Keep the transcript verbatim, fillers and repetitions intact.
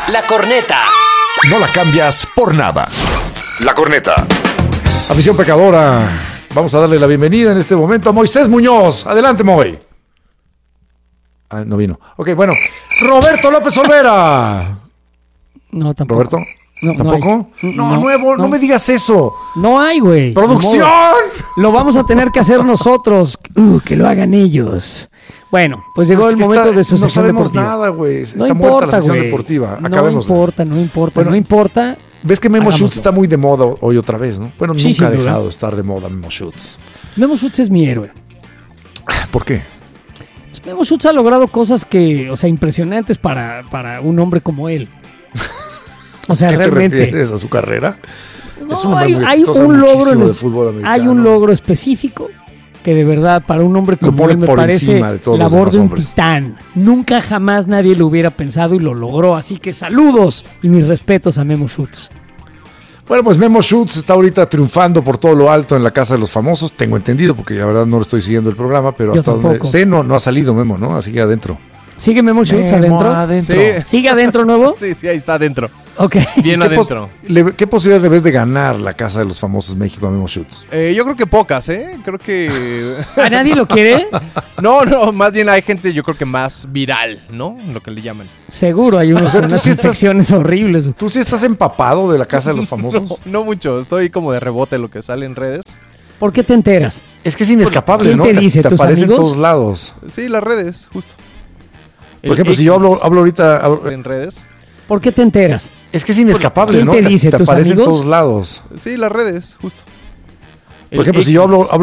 La corneta. No la cambias por nada. La corneta. Afición pecadora. Vamos a darle la bienvenida en este momento a Moisés Muñoz. Adelante, Moy. Ah, no vino. Ok, bueno. Roberto López Olvera. No, tampoco. ¿Roberto? No, ¿Tampoco? No, hay. No, no, nuevo, no. no me digas eso. No hay, güey. ¡Producción! Lo vamos a tener que hacer nosotros. Uh, que lo hagan ellos. Bueno, pues llegó no, es el que momento está, de su no sección sabemos deportiva. nada, güey. Está no muerta importa, la sección güey. deportiva. No Acabemos. importa, no importa, bueno, no importa. ¿Ves que Memo Hagámoslo. Schutz está muy de moda hoy otra vez, no? Bueno, Sí, nunca ha sin duda. dejado de estar de moda Memo Schutz. Memo Schutz es mi héroe. ¿Por qué? Pues Memo Schutz ha logrado cosas que, o sea, impresionantes para, para un hombre como él. O sea, ¿Qué realmente. te refieres a su carrera? No, Es un hombre hay, muy hay exitoso, un logro muchísimo en de es- fútbol americano. hay un logro específico que de verdad para un hombre Lo como pone él me por parece encima de todos los labor demás de un hombres. titán. Nunca jamás nadie lo hubiera pensado y lo logró. Así que saludos y mis respetos a Memo Schutz. Bueno, pues Memo Schutz está ahorita triunfando por todo lo alto en la Casa de los Famosos. Tengo entendido, porque la verdad no lo estoy siguiendo el programa, pero Yo hasta donde tampoco. sé no, no ha salido Memo, ¿no? Así que adentro. ¿Sigue Memo Schutz Memo adentro? adentro. Sí. ¿Sigue adentro nuevo? Sí, sí, ahí está adentro. Ok. Bien ¿Qué, pos- adentro. le- ¿Qué posibilidades le ves de ganar la Casa de los Famosos México a Memo Schutz? Eh, yo creo que pocas, ¿eh? Creo que... ¿A nadie lo quiere? No, no, más bien hay gente yo creo que más viral, ¿no? Lo que le llaman. Seguro, hay unos, O sea, tú unas sí estás- infecciones horribles. ¿Tú sí estás empapado de la Casa de los Famosos? No, no mucho, estoy como de rebote lo que sale en redes. ¿Por qué te enteras? Es que es inescapable, ¿Quién ¿no? te dice, te tus aparece en amigos? todos lados. Sí, las redes, justo. Por ejemplo, si yo hablo, hablo ahorita... hablo- En redes. ¿Por qué te enteras? es que es inescapable, ¿Quién ¿no? te dice, te tus aparece en amigos? todos lados. Sí, las redes, justo. Por ejemplo, si yo hablo, hablo